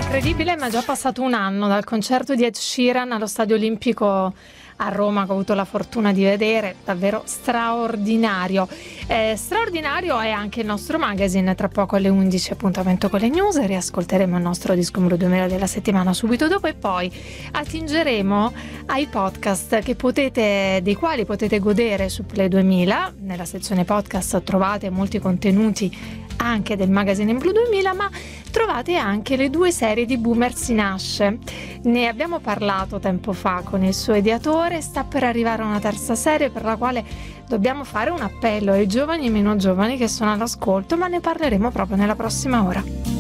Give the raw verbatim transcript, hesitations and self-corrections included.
Incredibile, ma è già passato un anno dal concerto di Ed Sheeran allo Stadio Olimpico a Roma, che ho avuto la fortuna di vedere, davvero straordinario. Eh, straordinario è anche il nostro magazine, tra poco alle undici appuntamento con le news, riascolteremo il nostro disco numero duemila della settimana subito dopo e poi attingeremo ai podcast che potete, dei quali potete godere su Play duemila. Nella sezione podcast trovate molti contenuti anche del magazine in blu duemila, ma trovate anche le due serie di Boomer si nasce. Ne abbiamo parlato tempo fa con il suo ideatore, sta per arrivare una terza serie per la quale dobbiamo fare un appello ai giovani e meno giovani che sono all'ascolto, ma ne parleremo proprio nella prossima ora.